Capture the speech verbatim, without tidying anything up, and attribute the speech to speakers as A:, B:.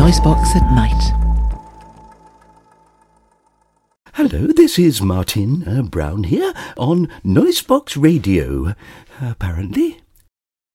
A: Noisebox at night.
B: Hello, this is Martin uh, Brown here on Noisebox Radio. Apparently.